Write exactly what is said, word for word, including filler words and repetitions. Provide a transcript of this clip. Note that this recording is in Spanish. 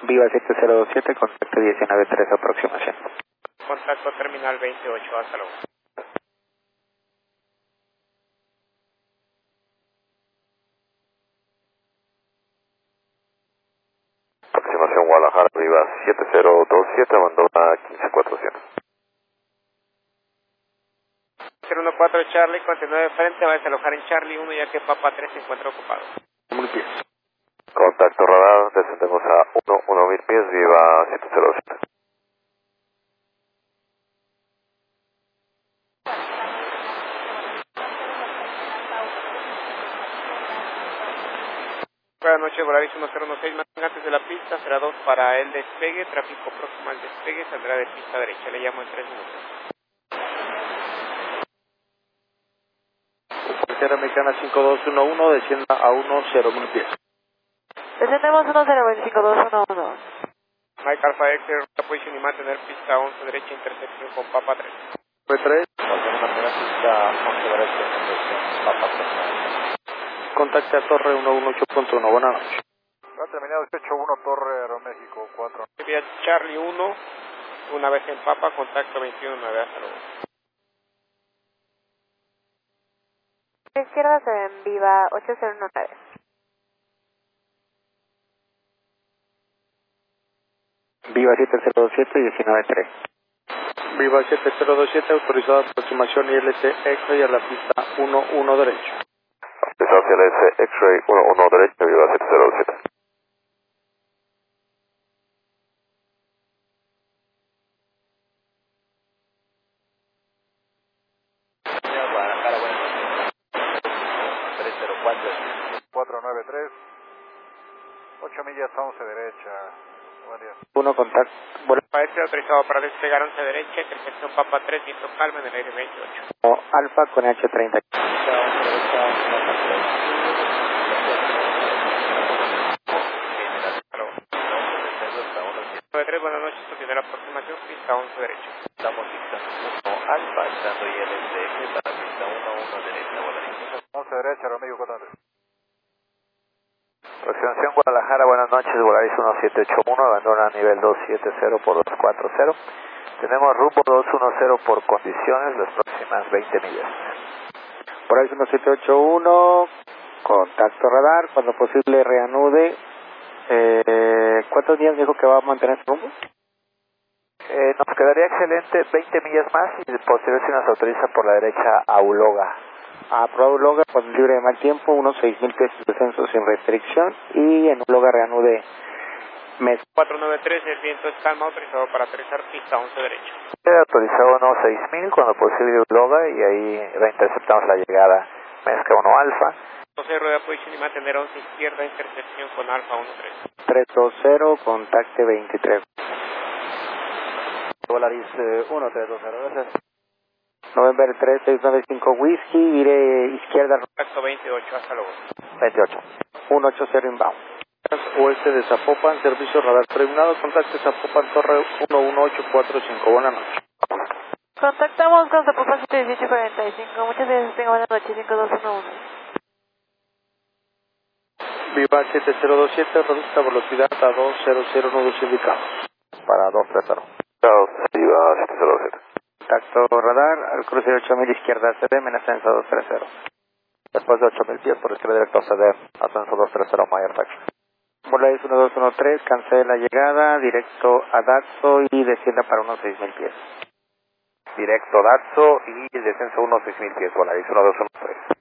Viva siete cero dos siete, contacto diecinueve tres, aproximación. Contacto terminal veintiocho, hasta luego. Aproximación Guadalajara, Viva siete cero dos siete, abandona quince cuatrocientos. cero uno cuatro Charlie, continúe de frente, va a desalojar en Charlie uno ya que Papa tres se encuentra ocupado. Muy bien. Contacto radar, descendemos a uno uno mil pies, Viva siete cero dos siete. Buenas noches, Volaris uno cero uno seis, mantenga antes de la pista, será dos para el despegue, tráfico próximo al despegue, saldrá de pista derecha, le llamo en tres minutos. Sierra Mexicana cinco dos uno uno, descienda a uno cero mil pies. Descendemos uno cero veinticinco dos uno uno. Mike Alpha X, position y mantener pista once derecha, intersección con Papa tres. P tres, mantener pista once derecha, intersección Papa tres. Contacte a Torre ciento dieciocho punto uno, buenas noches. Ha terminado ocho uno, Torre Aeroméxico cuatro. Vía Charlie uno, una vez en Papa, contacto veintiuno nueve, hasta luego. Izquierda se ven, Viva ocho cero nueve. Viva siete cero dos siete, diecinueve tres. Viva siete cero dos siete, autorizada aproximación I L C X-Ray a la pista uno uno derecho. Hacia el S X-Ray uno uno derecho, Viva siete cero dos siete. Guadalajara, buenas noches. tres cero cuatro. cuatro nueve tres. ocho millas a once derecha. Buen día. Uno contacto. Bueno, Para este autorizado para despegar once derecha, intersección Papa tres, viento calma en el aire veintiocho. Alfa con H treinta. nueve tres, buenas noches, continuar la aproximación, pista once derecha. Estamos pista uno Alfa, entrando I L C X para pista uno uno derecha, Guadalajara. once derecha, Romeo, contante. Aproximación Guadalajara, buenas noches, Volaris uno siete ocho uno, abandona nivel dos siete cero por dos cuatro cero. Tenemos rumbo dos uno cero por condiciones, las próximas veinte millas. Volaris uno siete ocho uno, contacto radar, cuando posible reanude. Eh, ¿Cuántos días dijo que va a mantener su rumbo? Eh, nos quedaría excelente veinte millas más y posterior si nos autoriza por la derecha a Uloga. A Uloga con libre de mal tiempo, unos seis mil pesos de descenso sin restricción y en Uloga reanude mes. cuatro nueve tres, el viento es calma, autorizado para aterrizar pista once derecha. Autorizado unos seis mil cuando posible Uloga y ahí reinterceptamos la llegada Mezca uno Alfa. doce rueda position y mantener once izquierda, intersección con Alfa uno tres. tres dos cero, contacte veintitrés. Volaris eh, uno tres dos cero, gracias. November tres seis nueve cinco Whisky, vire izquierda. Contacto veintiocho, hasta luego. veintiocho. ciento ochenta inbound. Oeste de Zapopan, servicio radar preguntado, contacte Zapopan Torre uno uno ocho cuatro cinco, buenas noches. Contactamos con Zapopan siete dieciocho cuarenta y cinco, muchas gracias, tenga buenas noches, cinco dos uno uno. Viva siete cero dos siete, reduzca velocidad a dos cero cero nudos indicados. Para dos tres cero. Viva siete cero dos siete. Contacto radar, al cruce de ocho mil izquierda C D, ascenso dos tres cero. Después de ocho mil pies por izquierda directo C D, ascenso dos tres cero, mayor taxi. Volaris uno dos uno tres, cancele la llegada, directo a Datso y descienda para unos seis mil pies. Directo Datso y descenso unos seis mil pies, Volaris uno dos uno tres.